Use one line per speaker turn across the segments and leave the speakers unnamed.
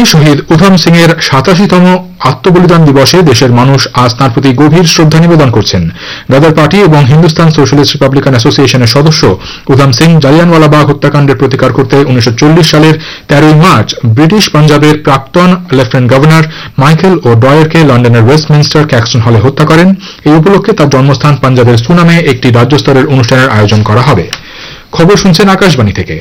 শহীদ উধম সিং এর 87তম আত্মবলিদান দিবসে দেশের মানুষ আজ তাঁর প্রতি গভীর শ্রদ্ধা নিবেদন করছেন। গদর পার্টি এবং হিন্দুস্তান সোশ্যালিস্ট রিপাবলিকান অ্যাসোসিয়েশনের সদস্য উধম সিং জালিয়ানওয়ালাবাগ হত্যাকাণ্ডের প্রতিকার করতে 1940 সালের 13 মার্চ ব্রিটিশ পাঞ্জাবের প্রাক্তন লেফটেন্যান্ট গভর্নর মাইকেল ও ডয়ারকে লন্ডনের ওয়েস্টমিনস্টার ক্যাক্সটন হলে হত্যা করেন। এই উপলক্ষে তার জন্মস্থান পাঞ্জাবের সুনামে একটি রাজ্যস্তরের অনুষ্ঠানের আয়োজন করা হবে। খবর শুনছেন আকাশবাণী থেকে।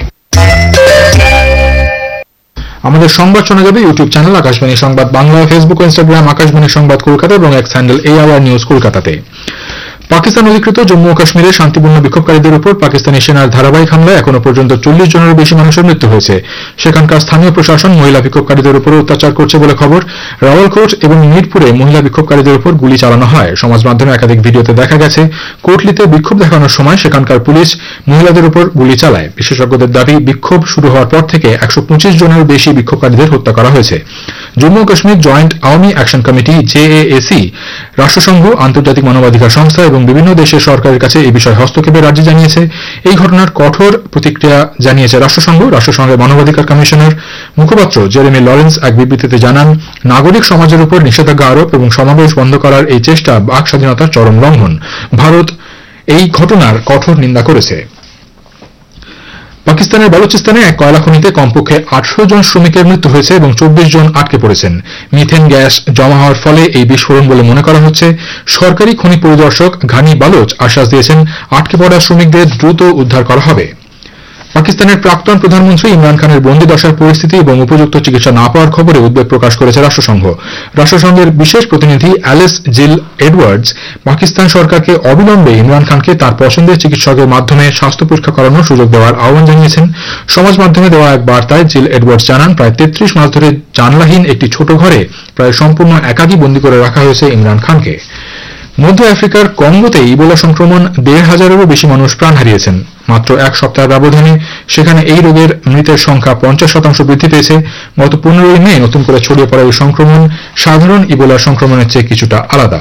আমাদের সংবাদ শোনা যাবে ইউটিউব চ্যানেল আকাশবাণী সংবাদ বাংলা, ফেসবুক ও ইনস্টাগ্রাম আকাশবাণী সংবাদ কলকাতা এবং এক্স হ্যান্ডেল AIR নিউজ কলকাতাতে। পাকিস্তান অধিকৃত জম্মু ও কাশ্মীরে শান্তিপূর্ণ বিক্ষোভকারীদের উপর পাকিস্তানি সেনার ধারাবাহিক হামলায় এখনো পর্যন্ত 40 জনেরও বেশি মানুষের মৃত্যু হয়েছে। সেখানকার স্থানীয় প্রশাসন মহিলা বিক্ষোভকারীদের উপর অত্যাচার করছে বলে খবর। রাওয়ালকোট এবং মিরপুরে মহিলা বিক্ষোভকারীদের উপর গুলি চালানো হয়। সমাজ মাধ্যমে একাধিক ভিডিওতে দেখা গেছে কোটলিতে বিক্ষোভ দেখানোর সময় সেখানকার পুলিশ মহিলাদের উপর গুলি চালায়। বিশেষজ্ঞদের দাবি, বিক্ষোভ শুরু হওয়ার পর থেকে 125 জনেরও বেশি বিক্ষোভকারীদের হত্যা করা হয়েছে। জম্মু ও Kashmir joint Awami action committee JAAC, রাষ্ট্রসংঘ, আন্তর্জাতিক মানবাধিকার সংস্থা এবং বিভিন্ন দেশের সরকারের কাছে এই বিষয়ে হস্তক্ষেপের আর্জি জানিয়েছে। এই ঘটনার কঠোর প্রতিক্রিয়া জানিয়েছে রাষ্ট্রসংঘ। রাষ্ট্রসংঘের মানবাধিকার কমিশনের মুখপাত্র জেরেমি লরেন্স এক বিবৃতিতে জানান, নাগরিক সমাজের উপর নিষেধাজ্ঞা আরোপ এবং সমাবেশ বন্ধ করার এই চেষ্টা বাক স্বাধীনতার চরম লঙ্ঘন। ভারত এই ঘটনার কঠোর নিন্দা করেছে। পাকিস্তানের বালুচিস্তানে এক কয়লা খনিতে কমপক্ষে 18 জন শ্রমিকের মৃত্যু হয়েছে এবং 24 জন আটকে পড়েছেন। মিথেন গ্যাস জমা হওয়ার ফলে এই বিস্ফোরণ বলে মনে করা হচ্ছে। সরকারি খনি পরিদর্শক ঘানি বালোচ আশ্বাস দিয়েছেন, আটকে পড়া শ্রমিকদের দ্রুত উদ্ধার করা হবে। পাকিস্তানের প্রাক্তন প্রধানমন্ত্রী ইমরান খানের বন্দিদশার পরিস্থিতি এবং উপযুক্ত চিকিৎসা না পাওয়ার খবরে উদ্বেগ প্রকাশ করেছে রাষ্ট্রসংঘ। রাষ্ট্রসংঘের বিশেষ প্রতিনিধি অ্যালিস জিল এডওয়ার্ডস পাকিস্তান সরকারকে অবিলম্বে ইমরান খানকে তার পছন্দের চিকিৎসকের মাধ্যমে স্বাস্থ্য পরীক্ষা করানোর সুযোগ দেওয়ার আহ্বান জানিয়েছেন। সমাজ মাধ্যমে দেওয়া এক বার্তায় জিল এডওয়ার্ডস জানান, প্রায় 33 মাস ধরে জানলাহীন একটি ছোট ঘরে প্রায় সম্পূর্ণ একাকী বন্দী করে রাখা হয়েছে ইমরান খানকে। মধ্য আফ্রিকার কঙ্গোতে ইবোলা সংক্রমণ 1,500-এরও বেশি মানুষ প্রাণ হারিয়েছেন। মাত্র এক সপ্তাহের ব্যবধানে সেখানে এই রোগের মৃতের সংখ্যা 50% বৃদ্ধি পেয়েছে। গত 15 মে নতুন করে ছড়িয়ে পড়া এই সংক্রমণ সাধারণ ইবোলা সংক্রমণের চেয়ে কিছুটা আলাদা।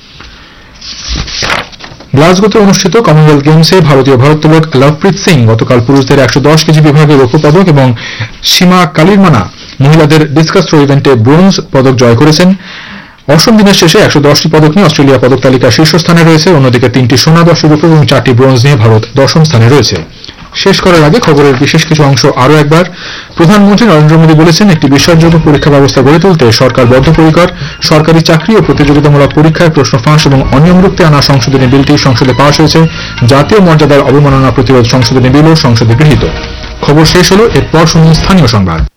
গ্লাসগোতে অনুষ্ঠিত কমনওয়েলথ গেমসে ভারতীয় ভারোত্তোলক লভপ্রীত সিং গতকাল পুরুষদের 110 কেজি বিভাগে রৌপ্য পদক এবং সীমা কালিরমানা মহিলাদের ডিসকাস থ্রো ইভেন্টে ব্রোঞ্জ পদক জয় করেছেন। অষ্টম দিনের শেষে 110টি পদক নিয়ে অস্ট্রেলিয়া পদক তালিকার শীর্ষস্থানে রয়েছে। অন্যদিকে 3টি সোনা, 10টি রূপো এবং 4টি ব্রোঞ্জ নিয়ে ভারত 10ম স্থানে রয়েছে। শেষ করার আগে খবরের বিশেষ কিছু অংশ আরও একবার। প্রধানমন্ত্রী নরেন্দ্র মোদী বলেছেন, একটি বিশ্বাসযোগ্য পরীক্ষা ব্যবস্থা গড়ে তুলতে সরকার বদ্ধপরিকর। সরকারি চাকরি ও প্রতিযোগিতামূলক পরীক্ষায় প্রশ্ন ফাঁস এবং অনিয়ম রুখতে আনা সংশোধনী বিলটি সংসদে পাস হয়েছে। জাতীয় মর্যাদার অবমাননা প্রতিরোধ সংশোধনী বিলও সংসদে গৃহীত। খবর শেষ হল। এরপর শুনুন স্থানীয় সংবাদ।